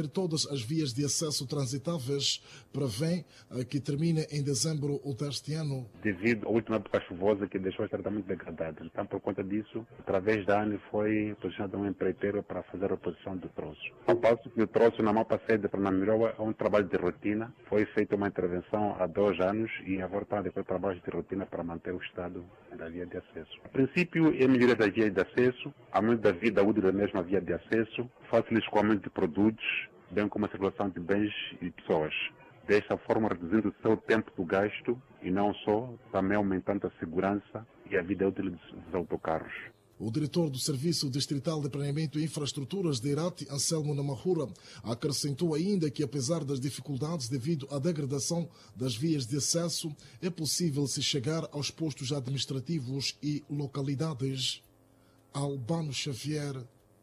Todas as vias de acesso transitáveis prevêem que termine em dezembro deste ano. Devido à última época chuvosa que deixou o tratamento degradado. Então, por conta disso, através da ANE foi posicionado um empreiteiro para fazer a reposição do troço. Ao passo que o troço na mapa sede para Namiroa é um trabalho de rotina. Foi feita uma intervenção há 2 anos e agora está depois trabalho de rotina para manter o estado da via de acesso. A princípio, é a melhoria da via de acesso, aumento da vida útil da mesma via de acesso, fácil escoamento de produtos, bem como a circulação de bens e pessoas. Desta forma, reduzindo o seu tempo do gasto e não só, também aumentando a segurança e a vida útil dos autocarros. O diretor do Serviço Distrital de Planeamento e Infraestruturas de Irati, Anselmo Namahura, acrescentou ainda que, apesar das dificuldades devido à degradação das vias de acesso, é possível se chegar aos postos administrativos e localidades. Albano Xavier,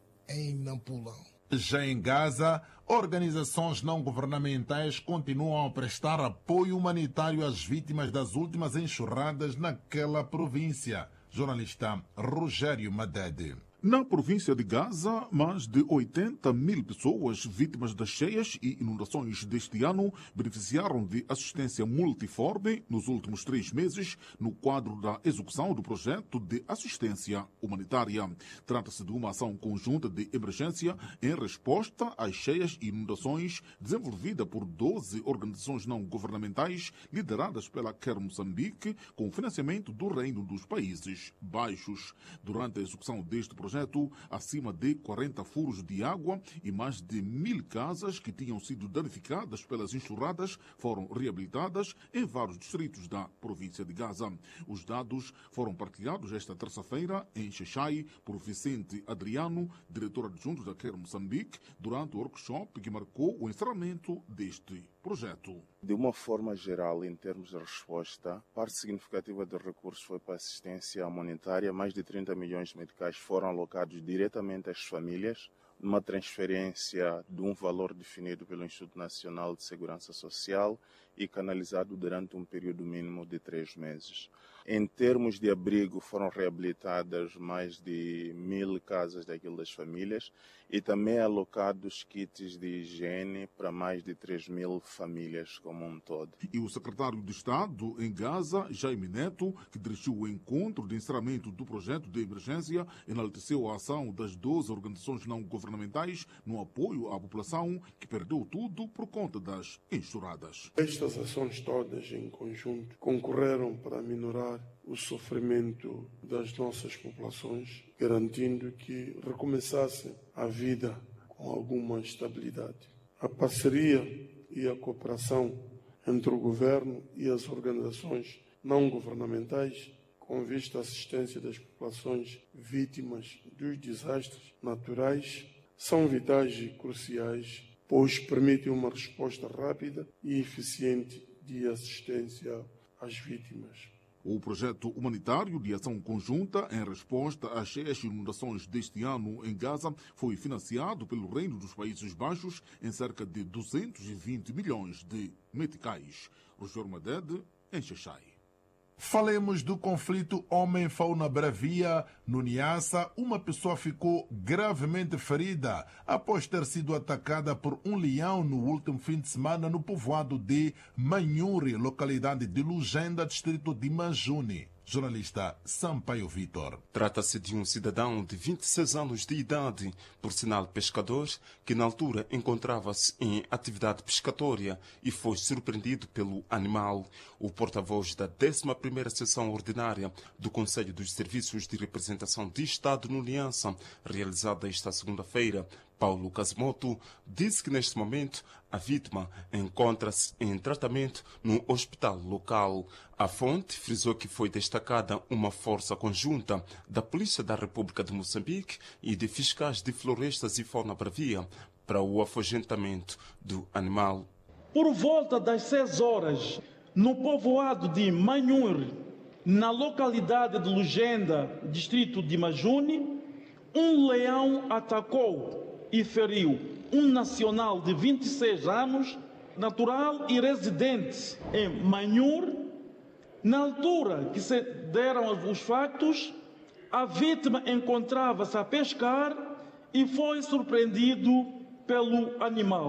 em Nampula. Já em Gaza, organizações não governamentais continuam a prestar apoio humanitário às vítimas das últimas enxurradas naquela província. Jornalista Rogério Madede. Na província de Gaza, mais de 80 mil pessoas vítimas das cheias e inundações deste ano beneficiaram de assistência multiforme nos últimos 3 meses no quadro da execução do projeto de assistência humanitária. Trata-se de uma ação conjunta de emergência em resposta às cheias e inundações desenvolvida por 12 organizações não governamentais lideradas pela Care Moçambique com financiamento do Reino dos Países Baixos. Durante a execução deste projeto, acima de 40 furos de água e mais de 1000 casas que tinham sido danificadas pelas enxurradas foram reabilitadas em vários distritos da província de Gaza. Os dados foram partilhados esta terça-feira em Xaixai por Vicente Adriano, diretor adjunto da Care Moçambique, durante o workshop que marcou o encerramento deste projeto. De uma forma geral, em termos de resposta, parte significativa dos recursos foi para assistência humanitária. Mais de 30 milhões de meticais foram alocados diretamente às famílias, uma transferência de um valor definido pelo Instituto Nacional de Segurança Social e canalizado durante um período mínimo de 3 meses. Em termos de abrigo, foram reabilitadas mais de 1000 casas daquilo das famílias e também alocados kits de higiene para mais de 3.000 famílias como um todo. E o secretário de Estado em Gaza, Jaime Neto, que dirigiu o encontro de encerramento do projeto de emergência, enalteceu a ação das 12 organizações não governamentais no apoio à população que perdeu tudo por conta das enxurradas. Estas ações todas em conjunto concorreram para minorar o sofrimento das nossas populações, garantindo que recomeçasse a vida com alguma estabilidade. A parceria e a cooperação entre o governo e as organizações não governamentais com vista à assistência das populações vítimas dos desastres naturais são vitais e cruciais, pois permitem uma resposta rápida e eficiente de assistência às vítimas. O projeto humanitário de ação conjunta em resposta às cheias e inundações deste ano em Gaza foi financiado pelo Reino dos Países Baixos em cerca de 220 milhões de meticais. Rogério Madede, em Xaixai. Falemos do conflito homem-fauna bravia. No Niassa, uma pessoa ficou gravemente ferida após ter sido atacada por um leão no último fim de semana no povoado de Manhuri, localidade de Lugenda, distrito de Majuni. Jornalista Sampaio Vitor. Trata-se de um cidadão de 26 anos de idade, por sinal pescador, que na altura encontrava-se em atividade pescatória e foi surpreendido pelo animal. O porta-voz da 11ª Sessão Ordinária do Conselho dos Serviços de Representação de Estado no Niassa, realizada esta segunda-feira, Paulo Casimoto, disse que neste momento a vítima encontra-se em tratamento no hospital local. A fonte frisou que foi destacada uma força conjunta da Polícia da República de Moçambique e de fiscais de florestas e fauna bravia para o afugentamento do animal. Por volta das 6 horas, no povoado de Manhuri, na localidade de Lugenda, distrito de Majuni, um leão atacou e feriu um nacional de 26 anos, natural e residente em Manhur. Na altura que se deram os fatos, a vítima encontrava-se a pescar e foi surpreendido pelo animal.